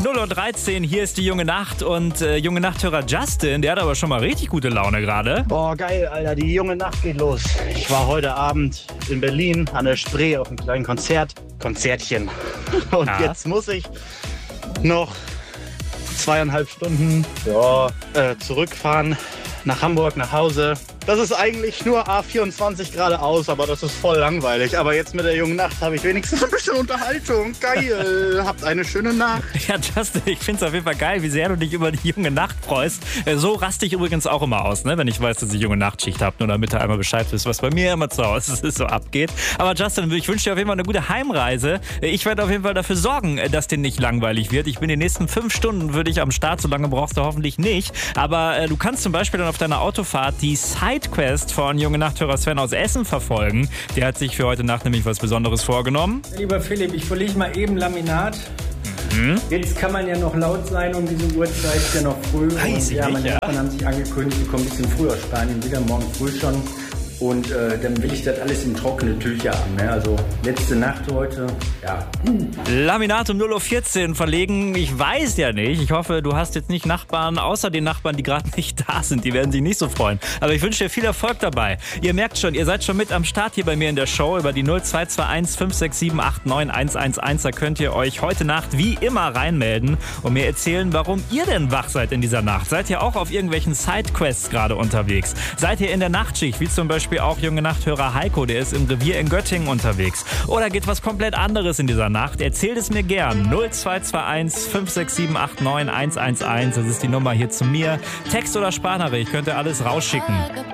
0:13 Uhr, hier ist die Junge Nacht und Junge Nachthörer Justin, der hat aber schon mal richtig gute Laune gerade. Boah, geil, Alter, die Junge Nacht geht los. Ich war heute Abend in Berlin an der Spree auf einem kleinen Konzertchen. Und jetzt muss ich noch 2,5 Stunden zurückfahren nach Hamburg, nach Hause. Das ist eigentlich nur A24 geradeaus, aber das ist voll langweilig. Aber jetzt mit der Jungen Nacht habe ich wenigstens ein bisschen Unterhaltung. Geil, habt eine schöne Nacht. Ja, Justin, ich finde es auf jeden Fall geil, wie sehr du dich über die Junge Nacht freust. So raste ich übrigens auch immer aus, ne? Wenn ich weiß, dass ich Junge Nachtschicht habe. Nur damit du einmal Bescheid wisst, was bei mir immer zu Hause so abgeht. Aber Justin, ich wünsche dir auf jeden Fall eine gute Heimreise. Ich werde auf jeden Fall dafür sorgen, dass dir nicht langweilig wird. Ich bin die nächsten 5 Stunden für dich am Start. So lange brauchst du hoffentlich nicht. Aber du kannst zum Beispiel dann auf deiner Autofahrt die Sidequest von Junge Nachthörer Sven aus Essen verfolgen. Der hat sich für heute Nacht nämlich was Besonderes vorgenommen. Lieber Philipp, ich verlege mal eben Laminat. Jetzt kann man ja noch laut sein um diese Uhrzeit, ist ja noch früh. Weiß ich nicht, meine Nachbarn haben sich angekündigt, die kommen ein bisschen früher aus Spanien, wieder morgen früh schon. Und dann will ich das alles in trockene Tücher haben. Ne? Also letzte Nacht heute, ja. Laminat um 0:14 Uhr verlegen, ich weiß ja nicht. Ich hoffe, du hast jetzt nicht Nachbarn, außer den Nachbarn, die gerade nicht da sind. Die werden sich nicht so freuen. Aber ich wünsche dir viel Erfolg dabei. Ihr merkt schon, ihr seid schon mit am Start hier bei mir in der Show über die 0221 567 89 111. Da könnt ihr euch heute Nacht wie immer reinmelden und mir erzählen, warum ihr denn wach seid in dieser Nacht. Seid ihr auch auf irgendwelchen Sidequests gerade unterwegs? Seid ihr in der Nachtschicht, wie zum Beispiel auch Junge Nachthörer Heiko, der ist im Revier in Göttingen unterwegs. Oder geht was komplett anderes in dieser Nacht? Erzählt es mir gern. 0221 567 89 111. Das ist die Nummer hier zu mir. Text oder Sprachnachricht könnt ihr alles rausschicken.